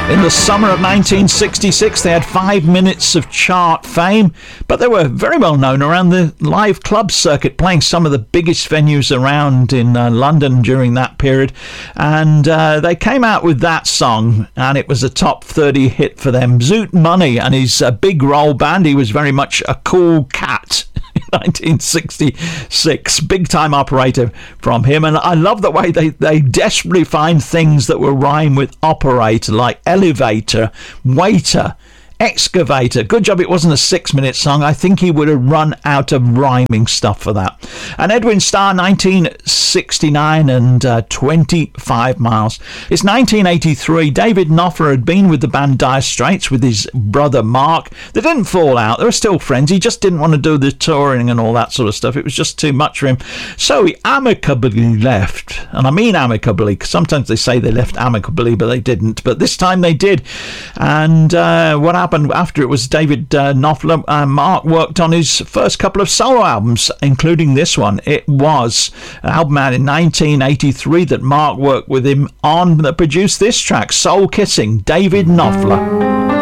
In the summer of 1966, they had 5 minutes of chart fame, but they were very well known around the live club circuit, playing some of the biggest venues around in London during that period. And they came out with that song, and it was a top 30 hit for them. Zoot Money and his Big Roll Band. He was very much a cool cat. 1966, big time operator from him. And I love the way they desperately find things that will rhyme with operator, like elevator, waiter, excavator. Good job it wasn't a 6-minute song. I think he would have run out of rhyming stuff for that. And Edwin Starr, 1969 and 25 miles. It's 1983. David Knopfler had been with the band Dire Straits with his brother Mark. They didn't fall out. They were still friends. He just didn't want to do the touring and all that sort of stuff. It was just too much for him. So he amicably left. And I mean amicably, because sometimes they say they left amicably, but they didn't. But this time they did. And what happened after it was David Knopfler and Mark worked on his first couple of solo albums, including this one. It was an album out in 1983 that Mark worked with him on that produced this track, Soul Kissing, David Knopfler.